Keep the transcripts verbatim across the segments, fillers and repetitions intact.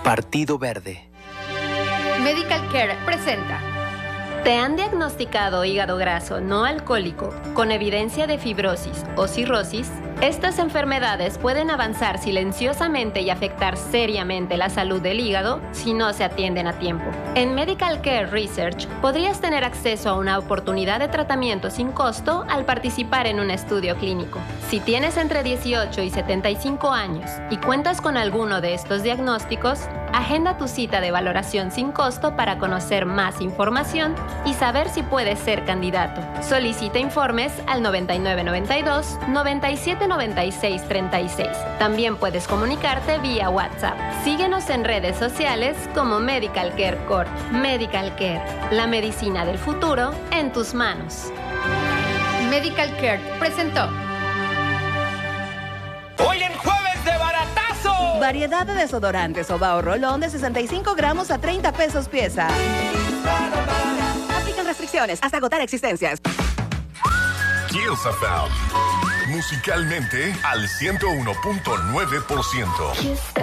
Partido Verde. Medical Care presenta. ¿Te han diagnosticado hígado graso no alcohólico con evidencia de fibrosis o cirrosis? Estas enfermedades pueden avanzar silenciosamente y afectar seriamente la salud del hígado si no se atienden a tiempo. En Medical Care Research podrías tener acceso a una oportunidad de tratamiento sin costo al participar en un estudio clínico. Si tienes entre dieciocho y setenta y cinco años y cuentas con alguno de estos diagnósticos, agenda tu cita de valoración sin costo para conocer más información y saber si puedes ser candidato. Solicita informes al noventa y nueve noventa y dos, noventa y siete noventa y seis treinta y seis. También puedes comunicarte vía WhatsApp. Síguenos en redes sociales como Medical Care Corp. Medical Care, la medicina del futuro en tus manos. Medical Care presentó. Hoy en Jueves de Baratazo. Variedad de desodorantes Obao Rolón de sesenta y cinco gramos a treinta pesos pieza. Aplican restricciones hasta agotar existencias. Kiss F M. Musicalmente al ciento uno punto nueve por ciento.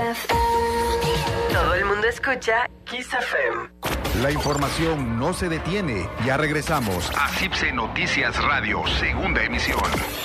Todo el mundo escucha Kiss F M. La información no se detiene. Ya regresamos a C I P S E Noticias Radio, segunda emisión.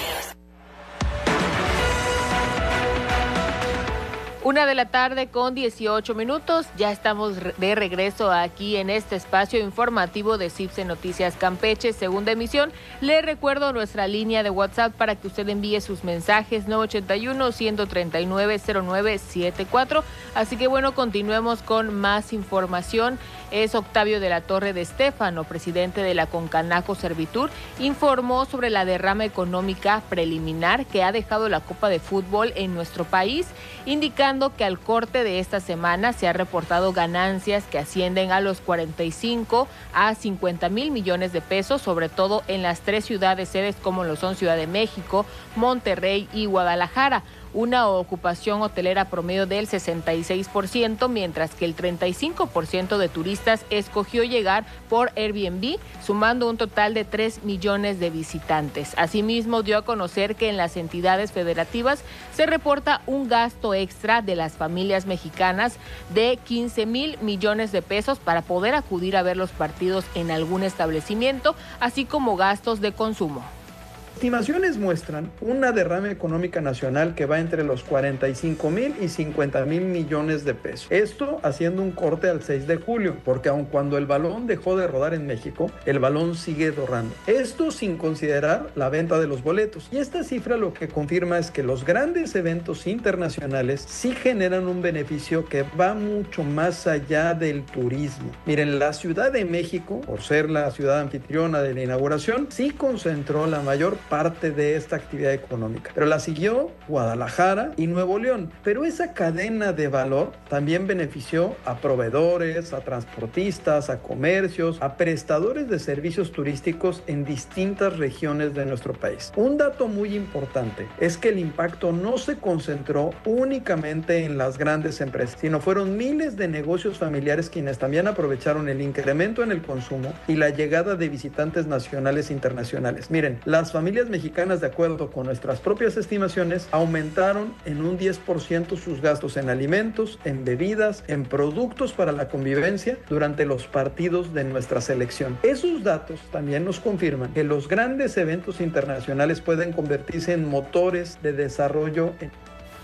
Una de la tarde con dieciocho minutos, ya estamos de regreso aquí en este espacio informativo de C I P S E Noticias Campeche, segunda emisión. Le recuerdo nuestra línea de WhatsApp para que usted envíe sus mensajes, nueve ochenta y uno, ciento treinta y nueve, cero nueve setenta y cuatro. Así que bueno, continuemos con más información. Es Octavio de la Torre de Estéfano, presidente de la Concanaco Servitur, informó sobre la derrama económica preliminar que ha dejado la Copa de Fútbol en nuestro país, indicando que al corte de esta semana se ha reportado ganancias que ascienden a los cuarenta y cinco a cincuenta mil millones de pesos, sobre todo en las tres ciudades sedes como lo son Ciudad de México, Monterrey y Guadalajara. Una ocupación hotelera promedio del sesenta y seis por ciento, mientras que el treinta y cinco por ciento de turistas escogió llegar por Airbnb, sumando un total de tres millones de visitantes. Asimismo, dio a conocer que en las entidades federativas se reporta un gasto extra de las familias mexicanas de quince mil millones de pesos para poder acudir a ver los partidos en algún establecimiento, así como gastos de consumo. Estimaciones muestran una derrama económica nacional que va entre los cuarenta y cinco mil y cincuenta mil millones de pesos. Esto haciendo un corte al seis de julio, porque aun cuando el balón dejó de rodar en México, el balón sigue rodando. Esto sin considerar la venta de los boletos. Y esta cifra lo que confirma es que los grandes eventos internacionales sí generan un beneficio que va mucho más allá del turismo. Miren, la Ciudad de México, por ser la ciudad anfitriona de la inauguración, sí concentró la mayor parte de esta actividad económica, pero la siguió Guadalajara y Nuevo León. Pero esa cadena de valor también benefició a proveedores, a transportistas, a comercios, a prestadores de servicios turísticos en distintas regiones de nuestro país. Un dato muy importante es que el impacto no se concentró únicamente en las grandes empresas, sino fueron miles de negocios familiares quienes también aprovecharon el incremento en el consumo y la llegada de visitantes nacionales e internacionales. Miren, las familias mexicanas, de acuerdo con nuestras propias estimaciones, aumentaron en un diez por ciento sus gastos en alimentos, en bebidas, en productos para la convivencia durante los partidos de nuestra selección. Esos datos también nos confirman que los grandes eventos internacionales pueden convertirse en motores de desarrollo en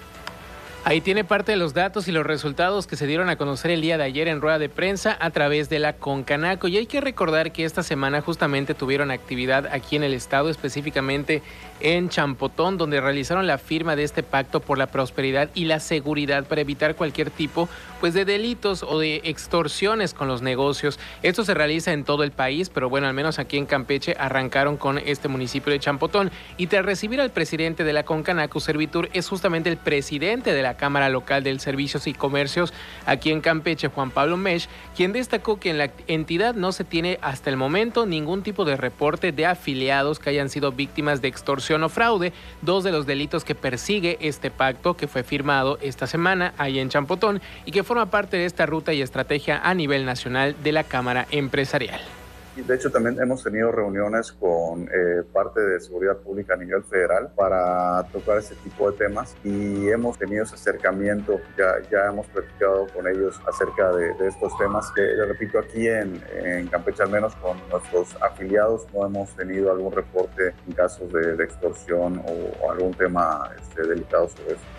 Ahí tiene parte de los datos y los resultados que se dieron a conocer el día de ayer en rueda de prensa a través de la Concanaco. Y hay que recordar que esta semana justamente tuvieron actividad aquí en el estado, específicamente en Champotón, donde realizaron la firma de este pacto por la prosperidad y la seguridad para evitar cualquier tipo pues, de delitos o de extorsiones con los negocios. Esto se realiza en todo el país, pero bueno, al menos aquí en Campeche arrancaron con este municipio de Champotón. Y tras recibir al presidente de la Concanaco Servitur, es justamente el presidente de la Cámara Local de Servicios y Comercios aquí en Campeche, Juan Pablo Mesh, quien destacó que en la entidad no se tiene hasta el momento ningún tipo de reporte de afiliados que hayan sido víctimas de extorsión o fraude, dos de los delitos que persigue este pacto que fue firmado esta semana ahí en Champotón y que forma parte de esta ruta y estrategia a nivel nacional de la Cámara Empresarial. Y de hecho también hemos tenido reuniones con eh, parte de seguridad pública a nivel federal para tocar ese tipo de temas y hemos tenido ese acercamiento, ya, ya hemos platicado con ellos acerca de, de estos temas que, le repito, aquí en, en Campeche, al menos con nuestros afiliados, no hemos tenido algún reporte en casos de, de extorsión o, o algún tema este, delicado sobre eso.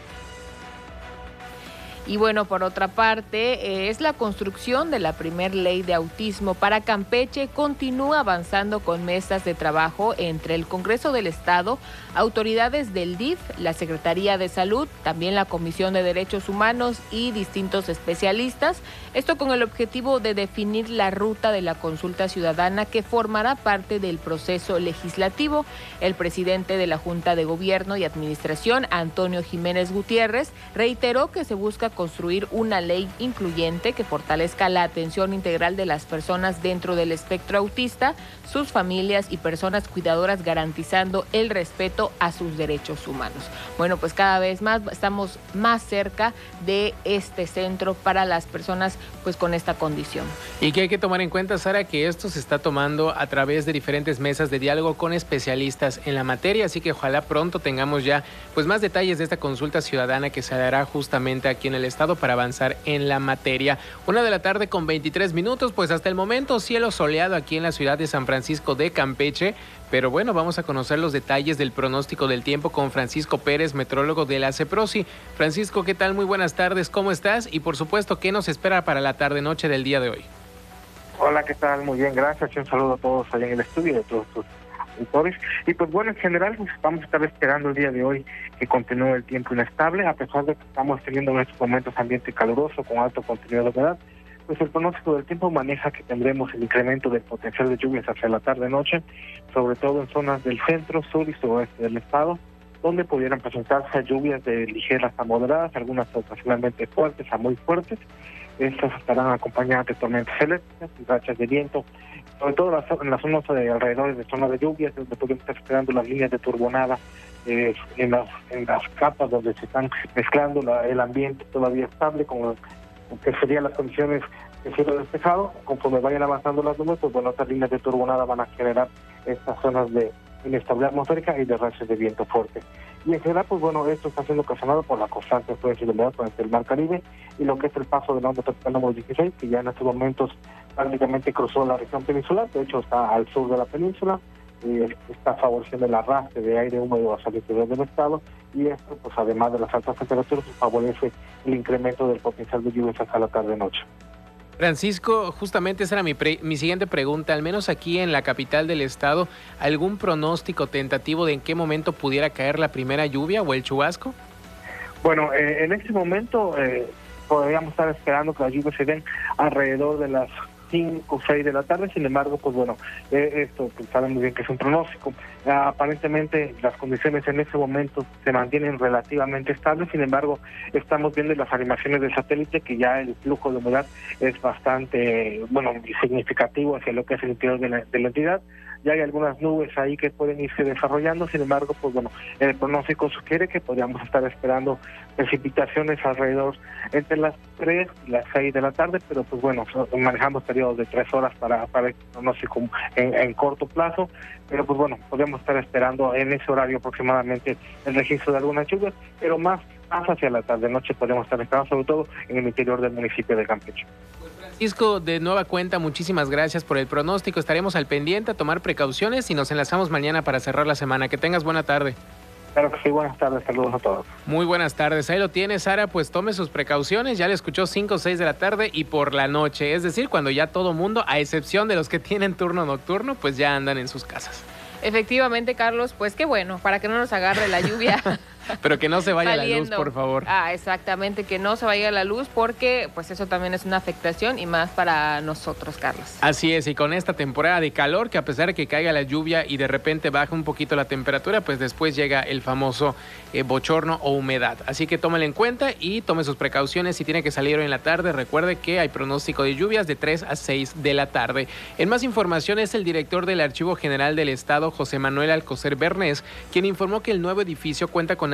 Y bueno, por otra parte, eh, es la construcción de la primer ley de autismo para Campeche. Continúa avanzando con mesas de trabajo entre el Congreso del Estado, autoridades del D I F, la Secretaría de Salud, también la Comisión de Derechos Humanos y distintos especialistas. Esto con el objetivo de definir la ruta de la consulta ciudadana que formará parte del proceso legislativo. El presidente de la Junta de Gobierno y Administración, Antonio Jiménez Gutiérrez, reiteró que se busca construir una ley incluyente que fortalezca la atención integral de las personas dentro del espectro autista, sus familias y personas cuidadoras, garantizando el respeto a sus derechos humanos. Bueno, pues cada vez más estamos más cerca de este centro para las personas pues con esta condición. Y que hay que tomar en cuenta, Sara, que esto se está tomando a través de diferentes mesas de diálogo con especialistas en la materia, así que ojalá pronto tengamos ya pues más detalles de esta consulta ciudadana que se dará justamente aquí en el estado para avanzar en la materia. Una de la tarde con veintitrés minutos, pues hasta el momento cielo soleado aquí en la ciudad de San Francisco de Campeche, pero bueno, vamos a conocer los detalles del pronóstico del tiempo con Francisco Pérez, metrólogo de la CEPROSI. Francisco, ¿qué tal? Muy buenas tardes, ¿cómo estás? Y por supuesto, ¿qué nos espera para la tarde-noche del día de hoy? Hola, ¿qué tal? Muy bien, gracias. Un saludo a todos allá en el estudio y a todos tus auditores. Y pues bueno, en general pues, vamos a estar esperando el día de hoy que continúe el tiempo inestable, a pesar de que estamos teniendo en estos momentos ambiente caluroso con alto contenido de humedad. Pues el pronóstico del tiempo maneja que tendremos el incremento del potencial de lluvias hacia la tarde-noche, sobre todo en zonas del centro, sur y suroeste del estado, donde pudieran presentarse lluvias de ligeras a moderadas, algunas ocasionalmente fuertes a muy fuertes. Estas estarán acompañadas de tormentas eléctricas y rachas de viento, sobre todo en las zonas de alrededor de zonas de lluvias, donde podemos estar esperando las líneas de turbonada eh, en, las, en las capas donde se están mezclando la, el ambiente todavía estable con que serían las condiciones de cielo despejado. Conforme vayan avanzando las nubes, pues bueno, estas líneas de turbonada van a generar estas zonas de inestabilidad atmosférica y de rachas de viento fuerte. Y en general, pues bueno, esto está siendo ocasionado por la constante influencia de humedad durante el mar Caribe y lo que es el paso de la onda tropical número dieciséis, que ya en estos momentos prácticamente cruzó la región peninsular, de hecho está al sur de la península, eh, está favoreciendo el arrastre de aire húmedo hacia el interior del estado, y esto, pues además de las altas temperaturas, pues, favorece el incremento del potencial de lluvias hasta la tarde-noche. Francisco, justamente esa era mi, pre mi siguiente pregunta, al menos aquí en la capital del estado, ¿algún pronóstico tentativo de en qué momento pudiera caer la primera lluvia o el chubasco? Bueno, eh, en este momento eh, podríamos estar esperando que las lluvias se den alrededor de las cinco o seis de la tarde, sin embargo, pues bueno, eh, esto pues, sabemos bien que es un pronóstico. Eh, aparentemente las condiciones en este momento se mantienen relativamente estables, sin embargo, estamos viendo las animaciones del satélite que ya el flujo de humedad es bastante, bueno, significativo hacia lo que es el interior de la, de la entidad. Ya hay algunas nubes ahí que pueden irse desarrollando, sin embargo, pues bueno, el pronóstico sugiere que podríamos estar esperando precipitaciones alrededor entre las tres y las seis de la tarde, pero pues bueno, manejamos periodos de tres horas para, para el pronóstico en, en corto plazo, pero pues bueno, podemos estar esperando en ese horario aproximadamente el registro de algunas lluvias, pero más, más hacia la tarde-noche podemos estar esperando, sobre todo en el interior del municipio de Campeche. Francisco, de nueva cuenta, muchísimas gracias por el pronóstico. Estaremos al pendiente a tomar precauciones y nos enlazamos mañana para cerrar la semana. Que tengas buena tarde. Claro que sí, buenas tardes, saludos a todos. Muy buenas tardes, ahí lo tiene, Sara, pues tome sus precauciones, ya le escuchó cinco o seis de la tarde y por la noche, es decir, cuando ya todo mundo, a excepción de los que tienen turno nocturno, pues ya andan en sus casas. Efectivamente, Carlos, pues qué bueno, para que no nos agarre la lluvia. Pero que no se vaya Saliendo. la luz, por favor. Ah, exactamente, que no se vaya la luz porque pues eso también es una afectación y más para nosotros, Carlos. Así es, y con esta temporada de calor, que a pesar de que caiga la lluvia y de repente baja un poquito la temperatura, pues después llega el famoso eh, bochorno o humedad. Así que tómelo en cuenta y tome sus precauciones. Si tiene que salir hoy en la tarde, recuerde que hay pronóstico de lluvias de tres a seis de la tarde. En más información es el director del Archivo General del Estado, José Manuel Alcocer Bernés, quien informó que el nuevo edificio cuenta con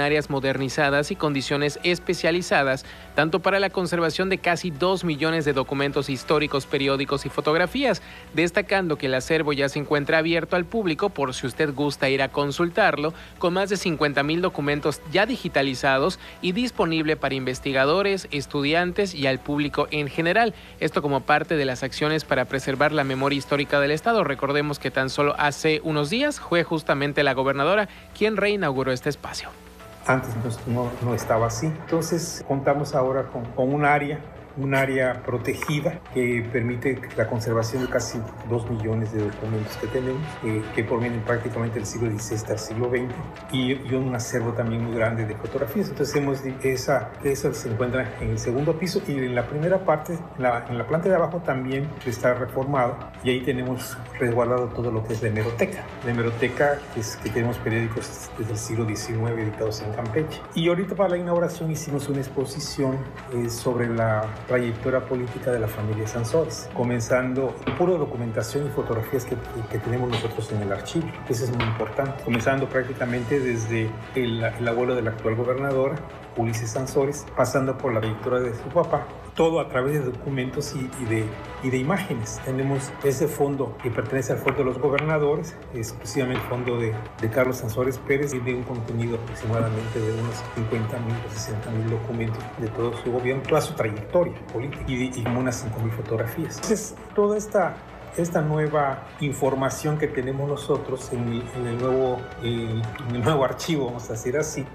áreas modernizadas y condiciones especializadas, tanto para la conservación de casi dos millones de documentos históricos, periódicos y fotografías, destacando que el acervo ya se encuentra abierto al público por si usted gusta ir a consultarlo, con más de cincuenta mil documentos ya digitalizados y disponible para investigadores, estudiantes y al público en general. Esto como parte de las acciones para preservar la memoria histórica del Estado. Recordemos que tan solo hace unos días fue justamente la gobernadora quien reinauguró este espacio. Antes no, no estaba así. Entonces contamos ahora con, con un área, un área protegida que permite la conservación de casi dos millones de documentos que tenemos, eh, que provienen prácticamente del siglo dieciséis hasta el siglo veinte, y, y un acervo también muy grande de fotografías. Entonces hemos, esa, esa se encuentra en el segundo piso, y en la primera parte, en la, en la planta de abajo también está reformado, y ahí tenemos resguardado todo lo que es la hemeroteca. La hemeroteca es que tenemos periódicos desde el siglo diecinueve editados en Campeche. Y ahorita para la inauguración hicimos una exposición eh, sobre la trayectoria política de la familia Sansores, comenzando pura documentación y fotografías que, que tenemos nosotros en el archivo. Eso es muy importante, comenzando prácticamente desde el, el abuelo de la actual gobernadora, Ulises Sansores, pasando por la trayectoria de su papá, todo a través de documentos y, y, de, y de imágenes. Tenemos ese fondo que pertenece al Fondo de los Gobernadores, exclusivamente el fondo de, de Carlos Sansores Pérez, y de un contenido aproximadamente de unos cincuenta mil o sesenta mil documentos de todo su gobierno, toda su trayectoria política, y, y como unas cinco mil fotografías. Entonces, toda esta esta nueva información que tenemos nosotros en el, en el, nuevo, eh, en el nuevo archivo, vamos a decir así.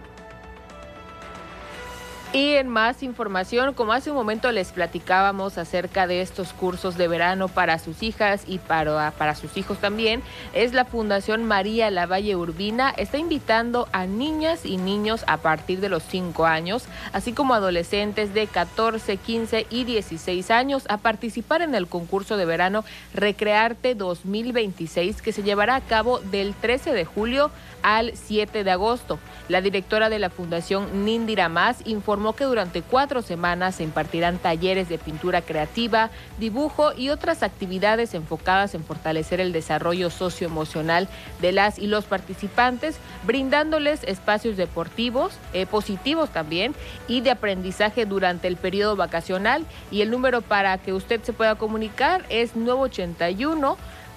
Y en más información, como hace un momento les platicábamos acerca de estos cursos de verano para sus hijas y para, para sus hijos también, es la Fundación María Lavalle Urbina. Está invitando a niñas y niños a partir de los cinco años, así como adolescentes de catorce, quince y dieciséis años a participar en el concurso de verano Recrearte dos mil veintiséis, que se llevará a cabo del trece de julio al siete de agosto. La directora de la Fundación, Nindira Mas, informó que durante cuatro semanas se impartirán talleres de pintura creativa, dibujo y otras actividades enfocadas en fortalecer el desarrollo socioemocional de las y los participantes, brindándoles espacios deportivos, eh, positivos también, y de aprendizaje durante el periodo vacacional. Y el número para que usted se pueda comunicar es nueve ochenta y uno,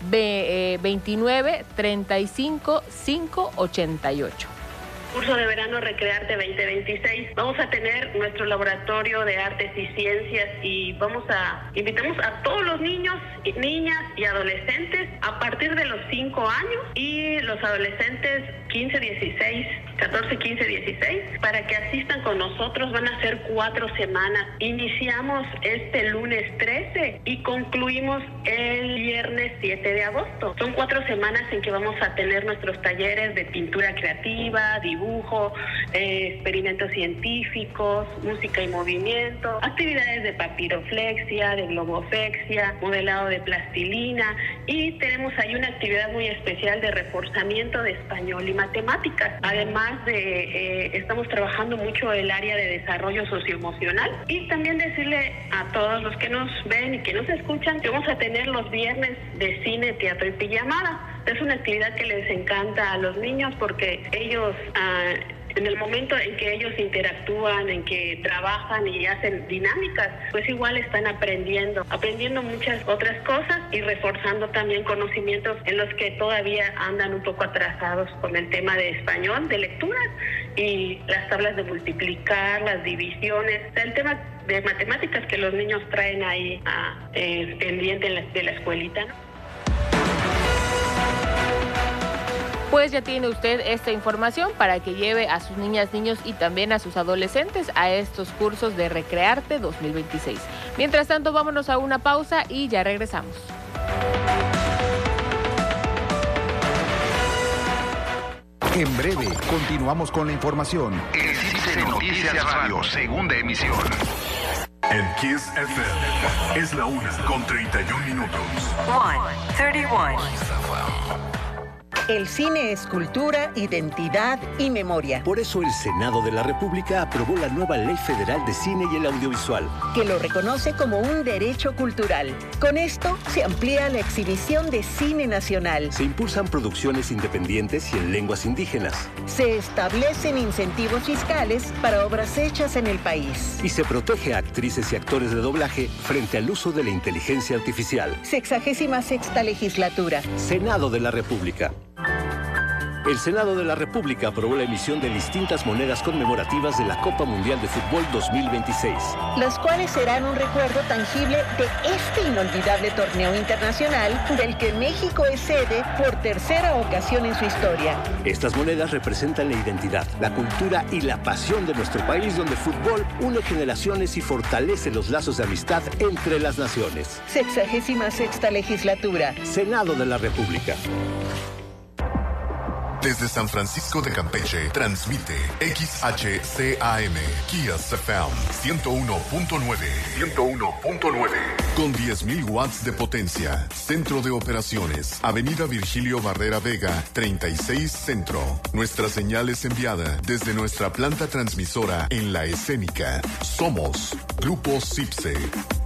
veintinueve, treinta y cinco, quinientos ochenta y ocho. Curso de verano Recrearte veinte veintiséis. Vamos a tener nuestro laboratorio de artes y ciencias, y vamos a invitamos a todos los niños, niñas y adolescentes a partir de los cinco años, y los adolescentes quince, dieciséis, catorce, quince, dieciséis, para que asistan con nosotros. Van a ser cuatro semanas. Iniciamos este lunes trece y concluimos el viernes siete de agosto. Son cuatro semanas en que vamos a tener nuestros talleres de pintura creativa, dibujo, eh, experimentos científicos, música y movimiento, actividades de papiroflexia, de globoflexia, modelado de plastilina, y tenemos ahí una actividad muy especial de reforzamiento de español y matemáticas. Además de, eh, estamos trabajando mucho el área de desarrollo socioemocional, y también decirle a todos los que nos ven y que nos escuchan que vamos a tener los viernes de cine, teatro y pijamada. Es una actividad que les encanta a los niños porque ellos, ah, en el momento en que ellos interactúan, en que trabajan y hacen dinámicas, pues igual están aprendiendo, aprendiendo muchas otras cosas y reforzando también conocimientos en los que todavía andan un poco atrasados con el tema de español, de lecturas y las tablas de multiplicar, las divisiones, o sea, el tema de matemáticas que los niños traen ahí ah, eh, pendiente de la, de la escuelita, ¿no? Pues ya tiene usted esta información para que lleve a sus niñas, niños y también a sus adolescentes a estos cursos de Recrearte dos mil veintiséis. Mientras tanto, vámonos a una pausa y ya regresamos. En breve, continuamos con la información. En Cibse Noticias Radio, segunda emisión. En Kiss F M es la una con treinta y un minutos. one thirty-one. El cine es cultura, identidad y memoria. Por eso el Senado de la República aprobó la nueva Ley Federal de Cine y el Audiovisual, que lo reconoce como un derecho cultural. Con esto se amplía la exhibición de cine nacional. Se impulsan producciones independientes y en lenguas indígenas. Se establecen incentivos fiscales para obras hechas en el país. Y se protege a actrices y actores de doblaje frente al uso de la inteligencia artificial. Sexagésima sexta legislatura. Senado de la República. El Senado de la República aprobó la emisión de distintas monedas conmemorativas de la Copa Mundial de Fútbol dos mil veintiséis. Las cuales serán un recuerdo tangible de este inolvidable torneo internacional del que México es sede por tercera ocasión en su historia. Estas monedas representan la identidad, la cultura y la pasión de nuestro país, donde el fútbol une generaciones y fortalece los lazos de amistad entre las naciones. Sexagésima sexta legislatura. Senado de la República. Desde San Francisco de Campeche, transmite X H C A M, Kiss F M, ciento uno punto nueve. ciento uno punto nueve. Con diez mil watts de potencia. Centro de operaciones. Avenida Virgilio Barrera Vega, treinta y seis Centro. Nuestra señal es enviada desde nuestra planta transmisora en La Escénica. Somos Grupo CIPSE.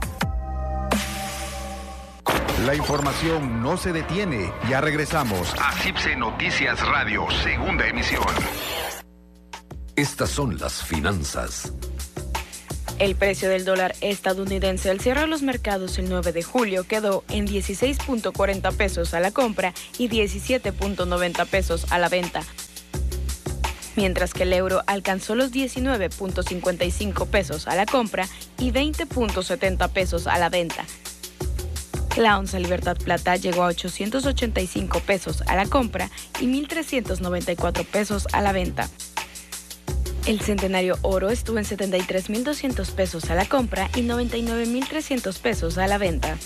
La información no se detiene. Ya regresamos a CIPSE Noticias Radio, segunda emisión. Estas son las finanzas. El precio del dólar estadounidense al cierre los mercados el nueve de julio quedó en dieciséis punto cuarenta pesos a la compra y diecisiete punto noventa pesos a la venta, mientras que el euro alcanzó los diecinueve punto cincuenta y cinco pesos a la compra y veinte punto setenta pesos a la venta. La onza Libertad Plata llegó a ochocientos ochenta y cinco pesos a la compra y mil trescientos noventa y cuatro pesos a la venta. El centenario oro estuvo en setenta y tres mil doscientos pesos a la compra y noventa y nueve mil trescientos pesos a la venta.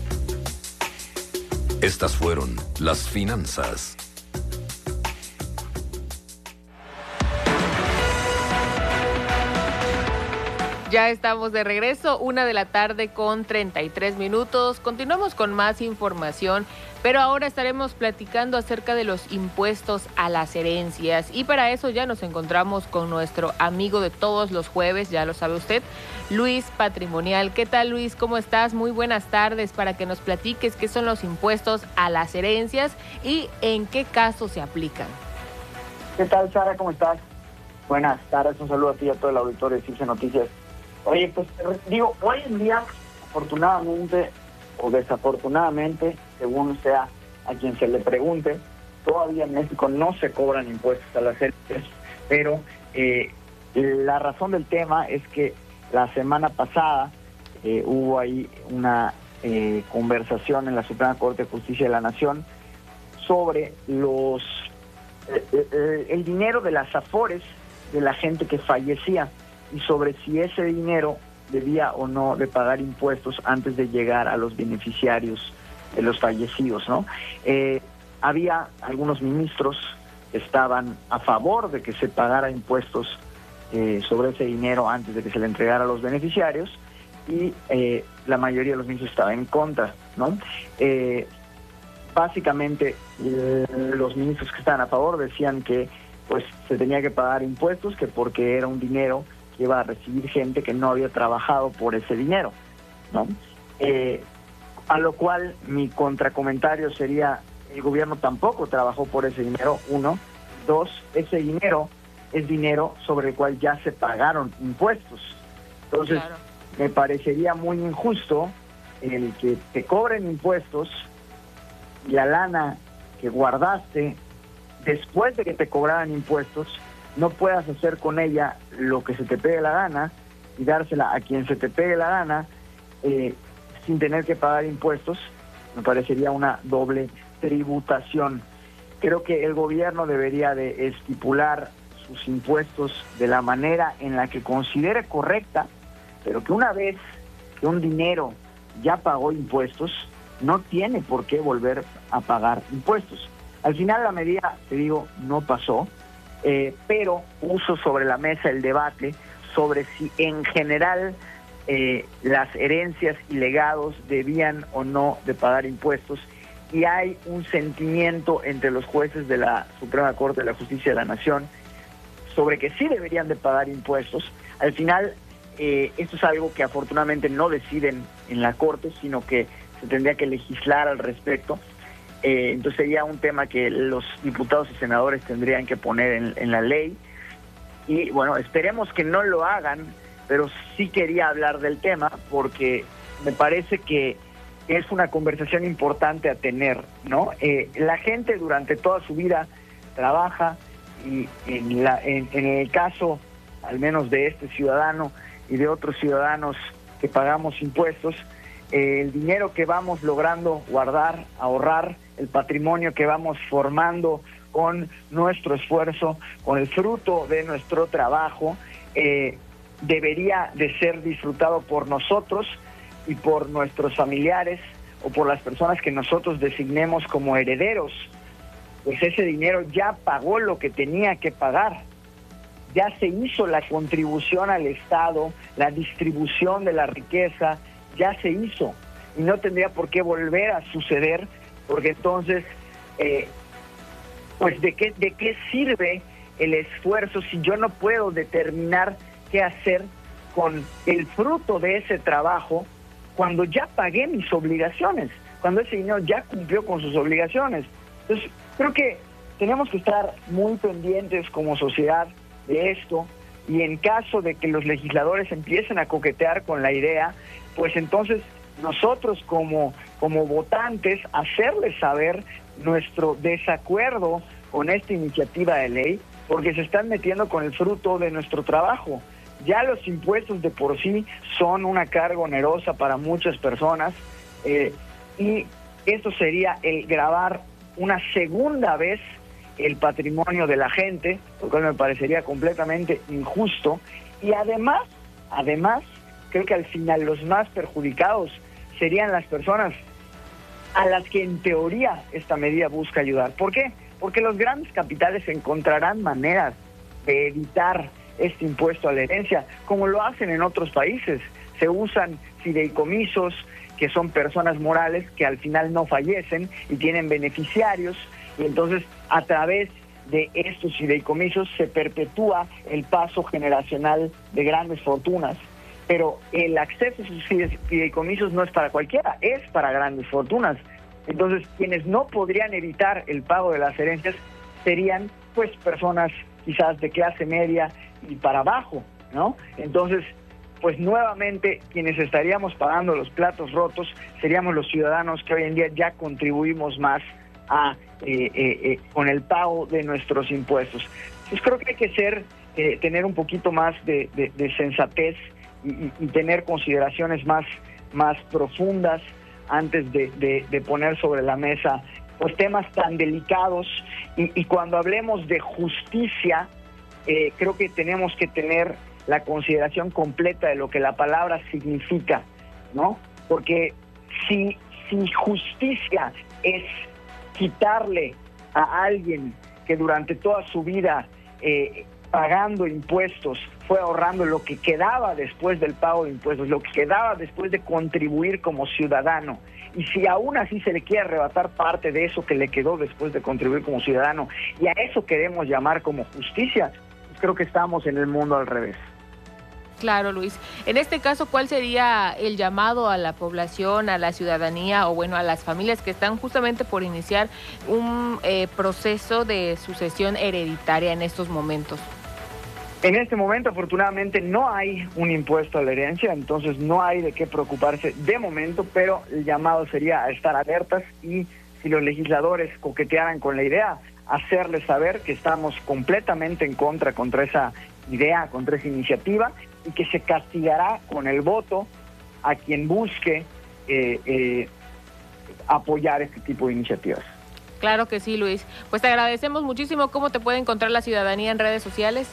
Estas fueron las finanzas. Ya estamos de regreso, una de la tarde con treinta y tres minutos. Continuamos con más información, pero ahora estaremos platicando acerca de los impuestos a las herencias. Y para eso ya nos encontramos con nuestro amigo de todos los jueves, ya lo sabe usted, Luis Patrimonial. ¿Qué tal, Luis? ¿Cómo estás? Muy buenas tardes, para que nos platiques qué son los impuestos a las herencias y en qué casos se aplican. ¿Qué tal, Sara? ¿Cómo estás? Buenas tardes, un saludo a ti y a todo el auditorio de CIPSE Noticias. Oye, pues digo, hoy en día, afortunadamente o desafortunadamente, según sea a quien se le pregunte, todavía en México no se cobran impuestos a las herencias, pero eh, la razón del tema es que la semana pasada eh, hubo ahí una eh, conversación en la Suprema Corte de Justicia de la Nación sobre los eh, eh, el dinero de las afores de la gente que fallecía, y sobre si ese dinero debía o no de pagar impuestos antes de llegar a los beneficiarios de los fallecidos, ¿no? Eh, había algunos ministros que estaban a favor de que se pagara impuestos eh, sobre ese dinero antes de que se le entregara a los beneficiarios, y eh, la mayoría de los ministros estaba en contra, ¿no? Eh, básicamente, eh, los ministros que estaban a favor decían que pues se tenía que pagar impuestos, que porque era un dinero que iba a recibir gente que no había trabajado por ese dinero, ¿no? Eh, a lo cual mi contracomentario sería, el gobierno tampoco trabajó por ese dinero, uno. Dos, ese dinero es dinero sobre el cual ya se pagaron impuestos. Entonces, claro, me parecería muy injusto el que te cobren impuestos y la lana que guardaste después de que te cobraran impuestos no puedas hacer con ella lo que se te pegue la gana y dársela a quien se te pegue la gana eh, sin tener que pagar impuestos. Me parecería una doble tributación. Creo que el gobierno debería de estipular sus impuestos de la manera en la que considere correcta, pero que una vez que un dinero ya pagó impuestos, no tiene por qué volver a pagar impuestos. Al final la medida, te digo, no pasó. Eh, pero puso sobre la mesa el debate sobre si en general eh, las herencias y legados debían o no de pagar impuestos, y hay un sentimiento entre los jueces de la Suprema Corte de la Justicia de la Nación sobre que sí deberían de pagar impuestos. Al final, eh, esto es algo que afortunadamente no deciden en la Corte, sino que se tendría que legislar al respecto. Eh, entonces sería un tema que los diputados y senadores tendrían que poner en, en la ley. Y bueno, esperemos que no lo hagan, pero sí quería hablar del tema porque me parece que es una conversación importante a tener, ¿no? Eh, la gente durante toda su vida trabaja y en, la, en, en el caso, al menos de este ciudadano y de otros ciudadanos que pagamos impuestos, eh, el dinero que vamos logrando guardar, ahorrar, el patrimonio que vamos formando con nuestro esfuerzo, con el fruto de nuestro trabajo, eh, debería de ser disfrutado por nosotros y por nuestros familiares o por las personas que nosotros designemos como herederos. Pues ese dinero ya pagó lo que tenía que pagar, ya se hizo la contribución al Estado, la distribución de la riqueza, ya se hizo y no tendría por qué volver a suceder, porque entonces, eh, pues de qué, de qué sirve el esfuerzo si yo no puedo determinar qué hacer con el fruto de ese trabajo cuando ya pagué mis obligaciones, cuando ese dinero ya cumplió con sus obligaciones. Entonces, creo que tenemos que estar muy pendientes como sociedad de esto, y en caso de que los legisladores empiecen a coquetear con la idea, pues entonces nosotros como, como votantes hacerles saber nuestro desacuerdo con esta iniciativa de ley, porque se están metiendo con el fruto de nuestro trabajo. Ya los impuestos de por sí son una carga onerosa para muchas personas, eh, y esto sería el gravar una segunda vez el patrimonio de la gente, lo cual me parecería completamente injusto. Y además, además, creo que al final los más perjudicados serían las personas a las que en teoría esta medida busca ayudar. ¿Por qué? Porque los grandes capitales encontrarán maneras de evitar este impuesto a la herencia, como lo hacen en otros países. Se usan fideicomisos, que son personas morales que al final no fallecen y tienen beneficiarios, y entonces a través de estos fideicomisos se perpetúa el paso generacional de grandes fortunas. Pero el acceso a esos fideicomisos no es para cualquiera, es para grandes fortunas. Entonces, quienes no podrían evitar el pago de las herencias serían pues personas quizás de clase media y para abajo, ¿no? Entonces, pues nuevamente quienes estaríamos pagando los platos rotos seríamos los ciudadanos que hoy en día ya contribuimos más a eh, eh, eh, con el pago de nuestros impuestos. Entonces creo que hay que ser, eh, tener un poquito más de, de, de sensatez y, y, y tener consideraciones más, más profundas antes de, de, de poner sobre la mesa pues temas tan delicados, y, y cuando hablemos de justicia, eh, creo que tenemos que tener la consideración completa de lo que la palabra significa, ¿no? Porque si, si justicia es quitarle a alguien que durante toda su vida eh, pagando impuestos fue ahorrando lo que quedaba después del pago de impuestos, lo que quedaba después de contribuir como ciudadano, y si aún así se le quiere arrebatar parte de eso que le quedó después de contribuir como ciudadano, y a eso queremos llamar como justicia, pues creo que estamos en el mundo al revés. Claro, Luis. En este caso, ¿cuál sería el llamado a la población, a la ciudadanía o bueno, a las familias que están justamente por iniciar un eh, proceso de sucesión hereditaria en estos momentos? En este momento, afortunadamente, no hay un impuesto a la herencia, entonces no hay de qué preocuparse de momento, pero el llamado sería a estar alertas y si los legisladores coquetearan con la idea, hacerles saber que estamos completamente en contra contra esa idea, contra esa iniciativa, y que se castigará con el voto a quien busque eh, eh, apoyar este tipo de iniciativas. Claro que sí, Luis. Pues te agradecemos muchísimo. ¿Cómo te puede encontrar la ciudadanía en redes sociales?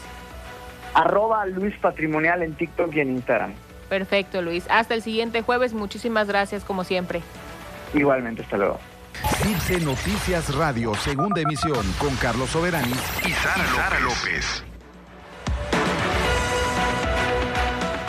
Arroba Luis Patrimonial en TikTok y en Instagram. Perfecto, Luis. Hasta el siguiente jueves. Muchísimas gracias, como siempre. Igualmente, hasta luego. Cipse Noticias Radio, segunda emisión, con Carlos Soberanis y Sara López.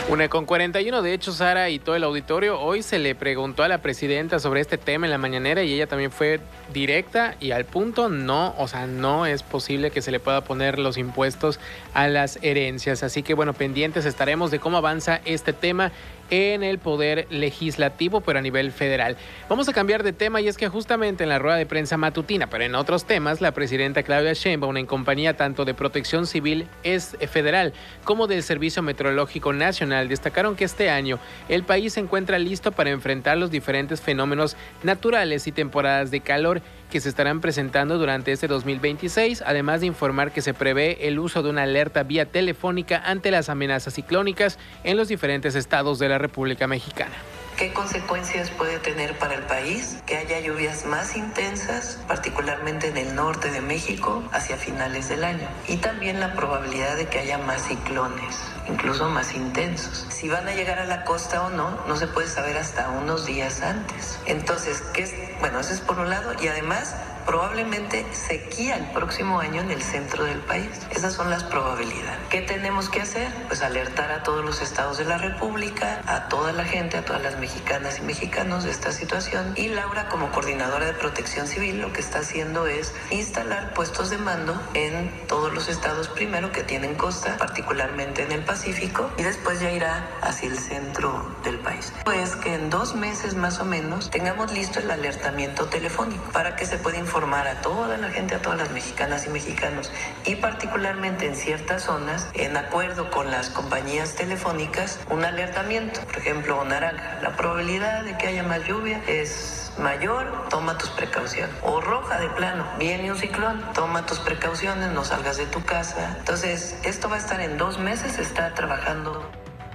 Una con cuarenta y uno, de hecho, Sara y todo el auditorio, hoy se le preguntó a la presidenta sobre este tema en la mañanera y ella también fue directa y al punto. No, o sea, no es posible que se le pueda poner los impuestos a las herencias. Así que, bueno, pendientes estaremos de cómo avanza este tema en el Poder Legislativo, pero a nivel federal. Vamos a cambiar de tema y es que justamente en la rueda de prensa matutina, pero en otros temas, la presidenta Claudia Sheinbaum, en compañía tanto de Protección Civil es federal como del Servicio Meteorológico Nacional, destacaron que este año el país se encuentra listo para enfrentar los diferentes fenómenos naturales y temporadas de calor que se estarán presentando durante este dos mil veintiséis, además de informar que se prevé el uso de una alerta vía telefónica ante las amenazas ciclónicas en los diferentes estados de la República Mexicana. ¿Qué consecuencias puede tener para el país que haya lluvias más intensas, particularmente en el norte de México, hacia finales del año? Y también la probabilidad de que haya más ciclones, incluso más intensos. Si van a llegar a la costa o no, no se puede saber hasta unos días antes. Entonces, ¿qué es? Bueno, eso es por un lado, y además probablemente sequía el próximo año en el centro del país. Esas son las probabilidades. ¿Qué tenemos que hacer? Pues alertar a todos los estados de la República, a toda la gente, a todas las mexicanas y mexicanos de esta situación. Y Laura, como coordinadora de Protección Civil, lo que está haciendo es instalar puestos de mando en todos los estados, primero que tienen costa, particularmente en el Pacífico, y después ya irá hacia el centro del país. Pues que en dos meses más o menos tengamos listo el alertamiento telefónico para que se pueda informar informar a toda la gente, a todas las mexicanas y mexicanos, y particularmente en ciertas zonas, en acuerdo con las compañías telefónicas, un alertamiento. Por ejemplo, naranja, la probabilidad de que haya más lluvia es mayor, toma tus precauciones. O roja, de plano, viene un ciclón, toma tus precauciones, no salgas de tu casa. Entonces, esto va a estar en dos meses, se está trabajando.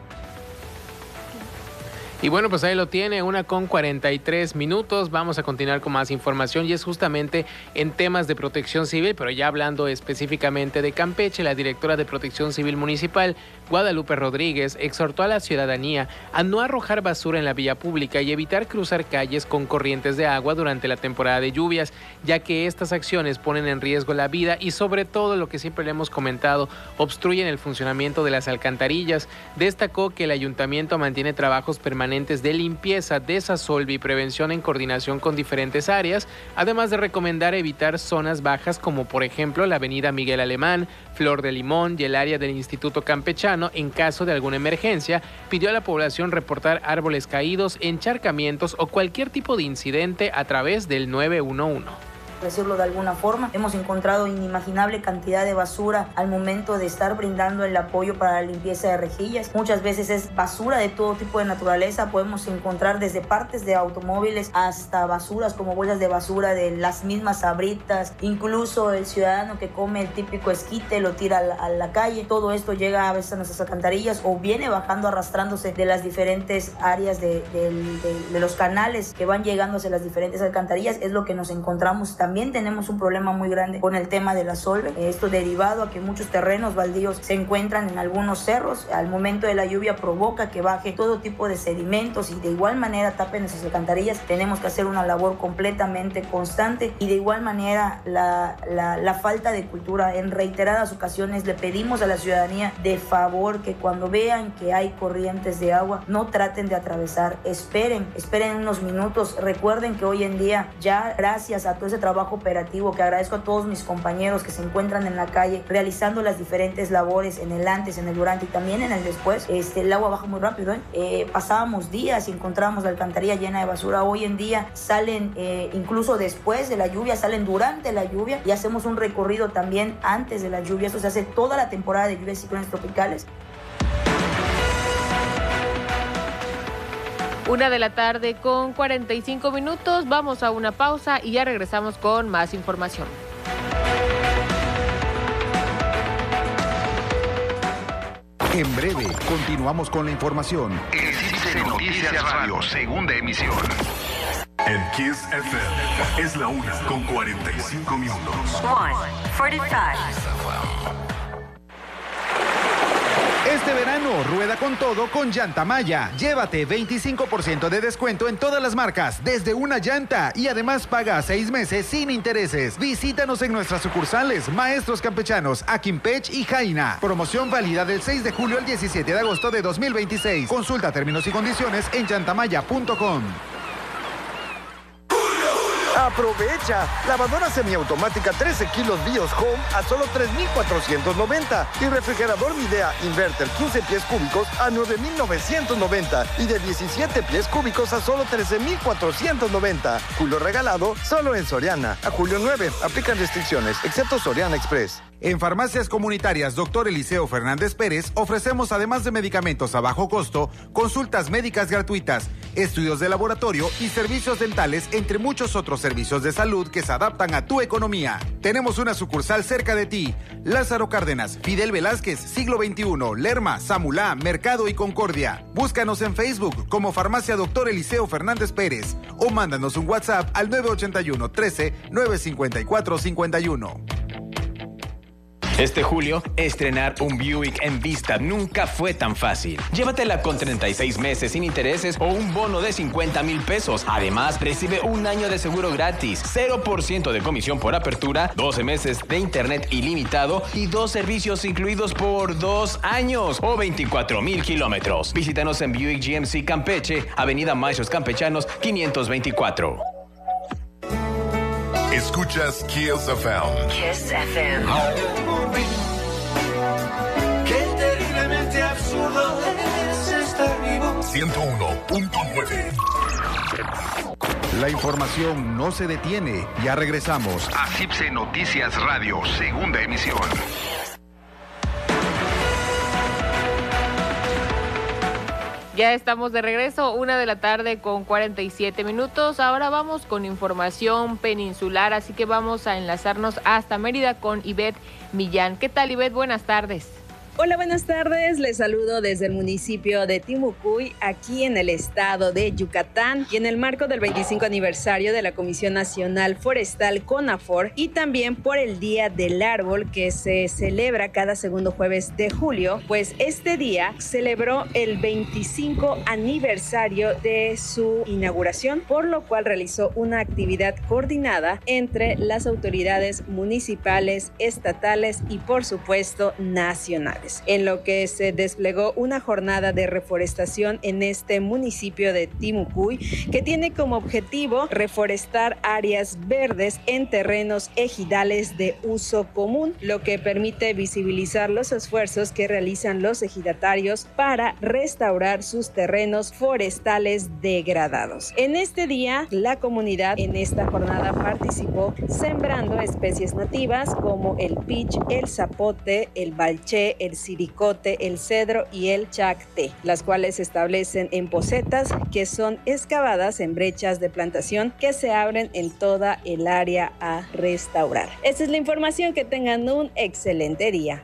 Y bueno, pues ahí lo tiene, una con cuarenta y tres minutos. Vamos a continuar con más información y es justamente en temas de protección civil, pero ya hablando específicamente de Campeche. La directora de Protección Civil Municipal, Guadalupe Rodríguez, exhortó a la ciudadanía a no arrojar basura en la vía pública y evitar cruzar calles con corrientes de agua durante la temporada de lluvias, ya que estas acciones ponen en riesgo la vida y sobre todo, lo que siempre le hemos comentado, obstruyen el funcionamiento de las alcantarillas. Destacó que el ayuntamiento mantiene trabajos permanentes de limpieza, desasolve y prevención en coordinación con diferentes áreas, además de recomendar evitar zonas bajas como por ejemplo la avenida Miguel Alemán, Flor de Limón y el área del Instituto Campechano. En caso de alguna emergencia, pidió a la población reportar árboles caídos, encharcamientos o cualquier tipo de incidente a través del nueve uno uno. Decirlo de alguna forma, hemos encontrado inimaginable cantidad de basura al momento de estar brindando el apoyo para la limpieza de rejillas. Muchas veces es basura de todo tipo de naturaleza. Podemos encontrar desde partes de automóviles hasta basuras como bolsas de basura de las mismas sabritas, incluso el ciudadano que come el típico esquite lo tira a la, a la calle. Todo esto llega a veces a nuestras alcantarillas o viene bajando, arrastrándose de las diferentes áreas de, de, de, de los canales que van llegando hacia las diferentes alcantarillas. Es lo que nos encontramos también. También tenemos un problema muy grande con el tema de la solve. Esto derivado a que muchos terrenos baldíos se encuentran en algunos cerros. Al momento de la lluvia provoca que baje todo tipo de sedimentos y de igual manera tapen esas alcantarillas. Tenemos que hacer una labor completamente constante y de igual manera la, la, la falta de cultura. En reiteradas ocasiones le pedimos a la ciudadanía de favor que cuando vean que hay corrientes de agua no traten de atravesar, esperen, esperen unos minutos. Recuerden que hoy en día ya gracias a todo ese trabajo operativo, que agradezco a todos mis compañeros que se encuentran en la calle realizando las diferentes labores en el antes, en el durante y también en el después, este, el agua baja muy rápido, ¿eh? Eh, pasábamos días y encontrábamos la alcantarilla llena de basura. Hoy en día salen eh, incluso después de la lluvia, salen durante la lluvia y hacemos un recorrido también antes de la lluvia. Eso se hace toda la temporada de lluvias y ciclones tropicales. Una de la tarde con cuarenta y cinco minutos. Vamos a una pausa y ya regresamos con más información. En breve, continuamos con la información. El Cibse Noticias Radio, segunda emisión. En Kiss F M es la una con cuarenta y cinco minutos. one forty-five. Este verano, rueda con todo con Llanta Maya. Llévate veinticinco por ciento de descuento en todas las marcas, desde una llanta, y además paga a seis meses sin intereses. Visítanos en nuestras sucursales Maestros Campechanos, Aquimpech y Jaina. Promoción válida del seis de julio al diecisiete de agosto de dos mil veintiséis. Consulta términos y condiciones en llantamaya punto com. ¡Aprovecha! Lavadora semiautomática trece kilos Bios Home a solo tres mil cuatrocientos noventa. Y refrigerador Midea Inverter quince pies cúbicos a nueve mil novecientos noventa. Y de diecisiete pies cúbicos a solo trece mil cuatrocientos noventa. Julio regalado solo en Soriana. A julio nueve. Aplican restricciones, excepto Soriana Express. En Farmacias Comunitarias Doctor Eliseo Fernández Pérez ofrecemos, además de medicamentos a bajo costo, consultas médicas gratuitas, estudios de laboratorio y servicios dentales, entre muchos otros servicios de salud que se adaptan a tu economía. Tenemos una sucursal cerca de ti: Lázaro Cárdenas, Fidel Velázquez, Siglo veintiuno, Lerma, Samulá, Mercado y Concordia. Búscanos en Facebook como Farmacia Doctor Eliseo Fernández Pérez o mándanos un WhatsApp al nueve ochenta y uno, trece, nueve cincuenta y cuatro, cincuenta y uno. Este julio, estrenar un Buick Envista nunca fue tan fácil. Llévatela con treinta y seis meses sin intereses o un bono de cincuenta mil pesos. Además, recibe un año de seguro gratis, cero por ciento de comisión por apertura, doce meses de internet ilimitado y dos servicios incluidos por dos años o veinticuatro mil kilómetros. Visítanos en Buick G M C Campeche, Avenida Maestros Campechanos, quinientos veinticuatro. Escuchas Kiss F M. Kiss F M. Qué terriblemente absurdo es estar vivo. ciento uno punto nueve. La información no se detiene. Ya regresamos a C I P S E Noticias Radio, segunda emisión. Ya estamos de regreso, una de la tarde con cuarenta y siete minutos. Ahora vamos con información peninsular, así que vamos a enlazarnos hasta Mérida con Ivette Millán. ¿Qué tal, Ivette? Buenas tardes. Hola, buenas tardes. Les saludo desde el municipio de Timucuy, aquí en el estado de Yucatán, y en el marco del veinticinco aniversario de la Comisión Nacional Forestal CONAFOR y también por el Día del Árbol, que se celebra cada segundo jueves de julio, pues este día celebró el veinticinco aniversario de su inauguración, por lo cual realizó una actividad coordinada entre las autoridades municipales, estatales y por supuesto nacionales, en lo que se desplegó una jornada de reforestación en este municipio de Timucuy, que tiene como objetivo reforestar áreas verdes en terrenos ejidales de uso común, lo que permite visibilizar los esfuerzos que realizan los ejidatarios para restaurar sus terrenos forestales degradados. En este día, la comunidad en esta jornada participó sembrando especies nativas como el pich, el zapote, el balché, el siricote, el cedro y el chacté, las cuales se establecen en pocetas que son excavadas en brechas de plantación que se abren en toda el área a restaurar. Esta es la información, que tengan un excelente día.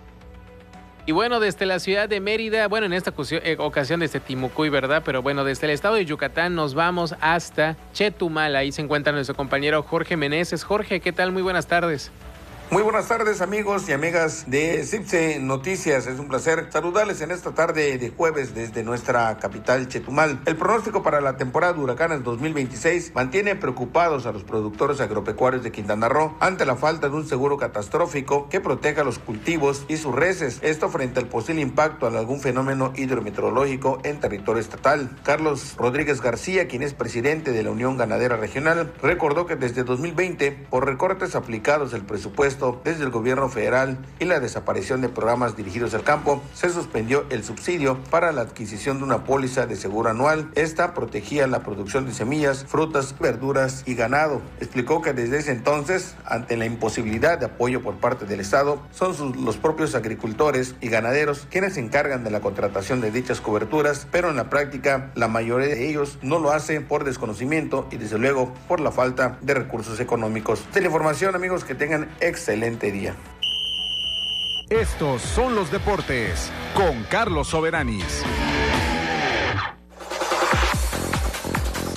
Y bueno, desde la ciudad de Mérida, bueno, en esta ocasión desde Timucuy, ¿verdad? Pero bueno, desde el estado de Yucatán nos vamos hasta Chetumal. Ahí se encuentra nuestro compañero Jorge Meneses. Jorge, ¿qué tal? Muy buenas tardes. Muy buenas tardes, amigos y amigas de C I P S E Noticias. Es un placer saludarles en esta tarde de jueves desde nuestra capital Chetumal. El pronóstico para la temporada de huracanes dos mil veintiséis mantiene preocupados a los productores agropecuarios de Quintana Roo ante la falta de un seguro catastrófico que proteja los cultivos y sus reses. Esto frente al posible impacto a algún fenómeno hidrometeorológico en territorio estatal. Carlos Rodríguez García, quien es presidente de la Unión Ganadera Regional, recordó que desde dos mil veinte, por recortes aplicados al presupuesto desde el gobierno federal y la desaparición de programas dirigidos al campo, se suspendió el subsidio para la adquisición de una póliza de seguro anual. Esta protegía la producción de semillas, frutas, verduras y ganado. Explicó que desde ese entonces, ante la imposibilidad de apoyo por parte del Estado, son sus, los propios agricultores y ganaderos quienes se encargan de la contratación de dichas coberturas, pero en la práctica la mayoría de ellos no lo hace por desconocimiento y desde luego por la falta de recursos económicos. Esta es la información, amigos, que tengan excelente Excelente día. Estos son los deportes con Carlos Soberanis.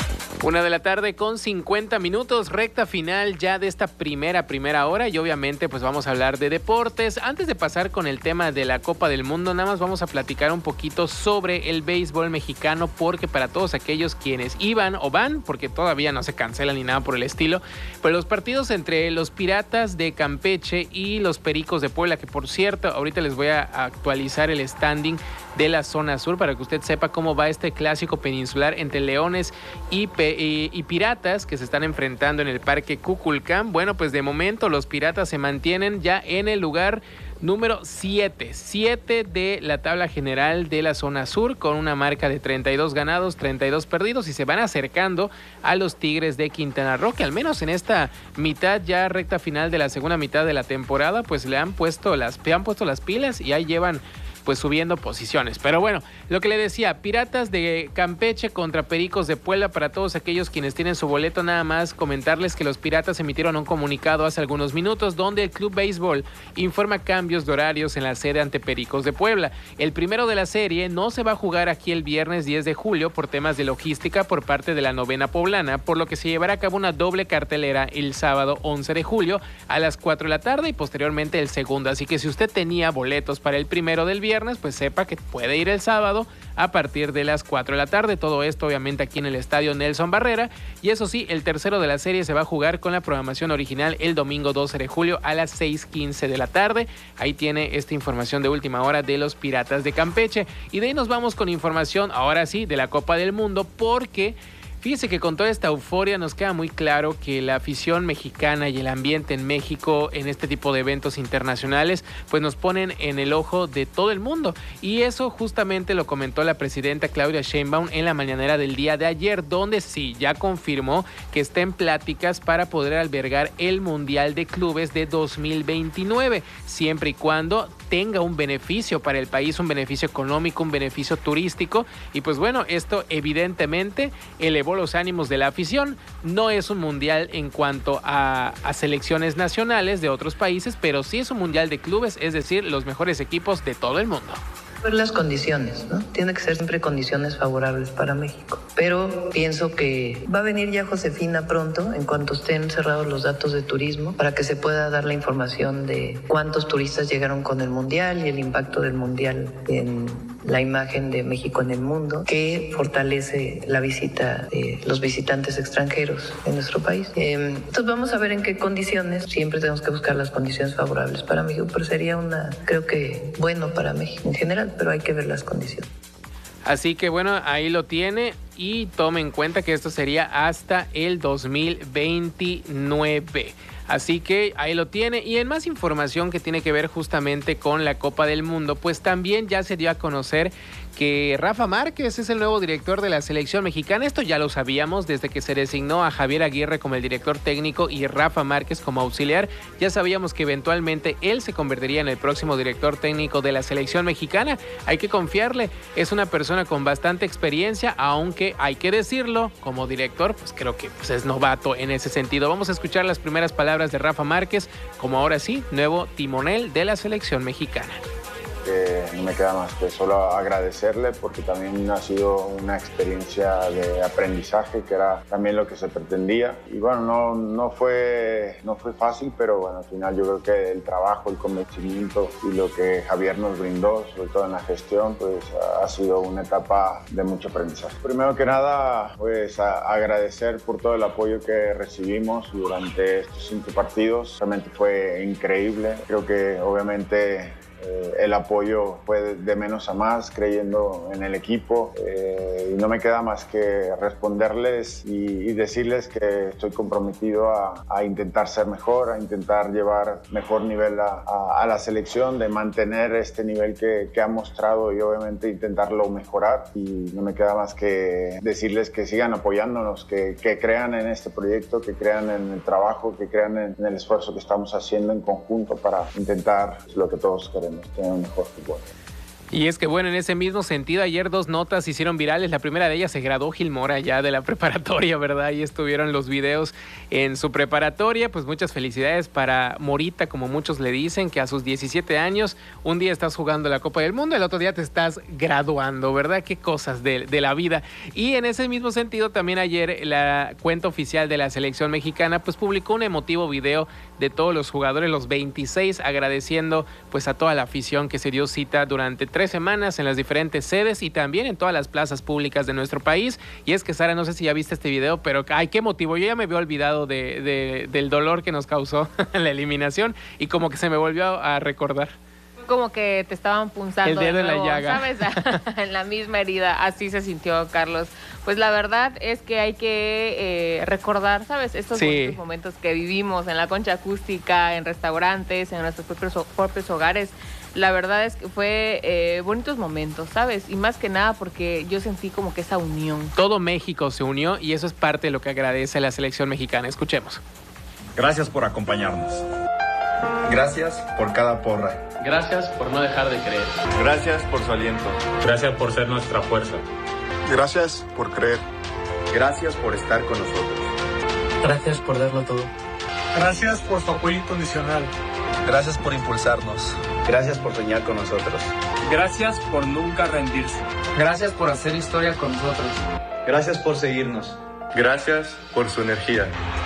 Una de la tarde con cincuenta minutos, recta final ya de esta primera, primera hora y obviamente pues vamos a hablar de deportes. Antes de pasar con el tema de la Copa del Mundo, nada más vamos a platicar un poquito sobre el béisbol mexicano porque para todos aquellos quienes iban o van, porque todavía no se cancelan ni nada por el estilo, pues los partidos entre los Piratas de Campeche y los Pericos de Puebla, que por cierto, ahorita les voy a actualizar el standing de la zona sur para que usted sepa cómo va este clásico peninsular entre Leones y, y, y Piratas que se están enfrentando en el Parque Cuculcán. Bueno, pues de momento los Piratas se mantienen ya en el lugar número siete, siete de la tabla general de la zona sur con una marca de treinta y dos ganados, treinta y dos perdidos y se van acercando a los Tigres de Quintana Roo, que al menos en esta mitad ya recta final de la segunda mitad de la temporada pues le han puesto las, le han puesto las pilas y ahí llevan pues subiendo posiciones. Pero bueno, lo que le decía, Piratas de Campeche contra Pericos de Puebla. Para todos aquellos quienes tienen su boleto, nada más comentarles que los Piratas emitieron un comunicado hace algunos minutos donde el Club Béisbol informa cambios de horarios en la sede ante Pericos de Puebla. El primero de la serie no se va a jugar aquí el viernes diez de julio por temas de logística por parte de la novena poblana, por lo que se llevará a cabo una doble cartelera el sábado once de julio a las cuatro de la tarde y posteriormente el segundo. Así que si usted tenía boletos para el primero del viernes, pues sepa que puede ir el sábado a partir de las cuatro de la tarde. Todo esto obviamente aquí en el estadio Nelson Barrera. Y eso sí, el tercero de la serie se va a jugar con la programación original el domingo doce de julio a las seis quince de la tarde. Ahí tiene esta información de última hora de los Piratas de Campeche. Y de ahí nos vamos con información, ahora sí, de la Copa del Mundo, porque fíjese que con toda esta euforia nos queda muy claro que la afición mexicana y el ambiente en México en este tipo de eventos internacionales pues nos ponen en el ojo de todo el mundo. Y eso justamente lo comentó la presidenta Claudia Sheinbaum en la mañanera del día de ayer, donde sí, ya confirmó que está en pláticas para poder albergar el Mundial de Clubes de dos mil veintinueve, siempre y cuando tenga un beneficio para el país, un beneficio económico, un beneficio turístico. Y pues bueno, esto evidentemente elevó los ánimos de la afición. No es un mundial en cuanto a, a selecciones nacionales de otros países, pero sí es un mundial de clubes, es decir, los mejores equipos de todo el mundo. Ver las condiciones, ¿no? Tiene que ser siempre condiciones favorables para México. Pero pienso que va a venir ya Josefina pronto, en cuanto estén cerrados los datos de turismo, para que se pueda dar la información de cuántos turistas llegaron con el Mundial y el impacto del Mundial en la imagen de México en el mundo, que fortalece la visita de los visitantes extranjeros en nuestro país. Eh, entonces vamos a ver en qué condiciones. Siempre tenemos que buscar las condiciones favorables para México, pero sería una, creo que bueno para México en general, pero hay que ver las condiciones. Así que bueno, ahí lo tiene y tome en cuenta que esto sería hasta el dos mil veintinueve. Así que ahí lo tiene. Y en más información que tiene que ver justamente con la Copa del Mundo, pues también ya se dio a conocer que Rafa Márquez es el nuevo director de la selección mexicana. Esto ya lo sabíamos desde que se designó a Javier Aguirre como el director técnico y Rafa Márquez como auxiliar. Ya sabíamos que eventualmente él se convertiría en el próximo director técnico de la selección mexicana. Hay que confiarle, es una persona con bastante experiencia, aunque hay que decirlo, como director, pues creo que pues, es novato en ese sentido. Vamos a escuchar las primeras palabras de Rafa Márquez, como ahora sí, nuevo timonel de la selección mexicana. Que no me queda más que solo agradecerle porque también ha sido una experiencia de aprendizaje que era también lo que se pretendía y bueno, no, no, fue, no fue fácil, pero bueno, al final yo creo que el trabajo, el convencimiento y lo que Javier nos brindó, sobre todo en la gestión, pues ha sido una etapa de mucho aprendizaje. Primero que nada, pues a, agradecer por todo el apoyo que recibimos durante estos cinco partidos, realmente fue increíble, creo que obviamente Eh, el apoyo fue de, de menos a más, creyendo en el equipo eh, y no me queda más que responderles y, y decirles que estoy comprometido a, a intentar ser mejor, a intentar llevar mejor nivel a, a, a la selección, de mantener este nivel que, que ha mostrado y obviamente intentarlo mejorar, y no me queda más que decirles que sigan apoyándonos, que, que crean en este proyecto, que crean en el trabajo, que crean en, en el esfuerzo que estamos haciendo en conjunto para intentar lo que todos queremos, tener un mejor fútbol. Y es que bueno, en ese mismo sentido, ayer dos notas se hicieron virales. La primera de ellas, se graduó Gil Mora ya de la preparatoria, ¿verdad? Ahí estuvieron los videos en su preparatoria. Pues muchas felicidades para Morita, como muchos le dicen, que a sus diecisiete años, un día estás jugando la Copa del Mundo, el otro día te estás graduando, ¿verdad? Qué cosas de, de la vida. Y en ese mismo sentido, también ayer la cuenta oficial de la selección mexicana pues publicó un emotivo video de todos los jugadores, los veintiséis, agradeciendo pues a toda la afición que se dio cita durante tres semanas en las diferentes sedes y también en todas las plazas públicas de nuestro país. Y es que, Sara, no sé si ya viste este video, pero ay, qué motivo. Yo ya me había olvidado de, de, del dolor que nos causó la eliminación y como que se me volvió a recordar. Como que te estaban punzando el dedo de nuevo, en la llaga, ¿sabes? En la misma herida, así se sintió Carlos. Pues la verdad es que hay que eh, recordar, ¿sabes? Estos sí. bonitos momentos que vivimos en la concha acústica, en restaurantes, en nuestros propios, propios hogares. La verdad es que fue eh, bonitos momentos, ¿sabes? Y más que nada porque yo sentí como que esa unión. Todo México se unió y eso es parte de lo que agradece la selección mexicana. Escuchemos. Gracias por acompañarnos. Gracias por cada porra. Gracias por no dejar de creer. Gracias por su aliento. Gracias por ser nuestra fuerza. Gracias por creer. Gracias por estar con nosotros. Gracias por darlo todo. Gracias por su apoyo incondicional. Gracias por impulsarnos. Gracias por soñar con nosotros. Gracias por nunca rendirse. Gracias por hacer historia con nosotros. Gracias por seguirnos. Gracias por su energía.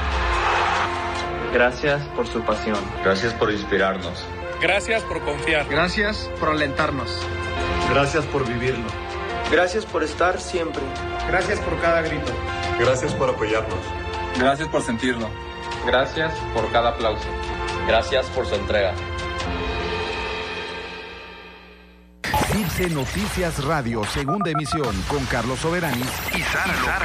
Gracias por su pasión. Gracias por inspirarnos. Gracias por confiar. Gracias por alentarnos. Gracias por vivirlo. Gracias por estar siempre. Gracias por cada grito. Gracias por apoyarnos. Gracias por sentirlo. Gracias por cada aplauso. Gracias por su entrega. C I B C Noticias Radio, segunda emisión, con Carlos Soberanis y Sara López.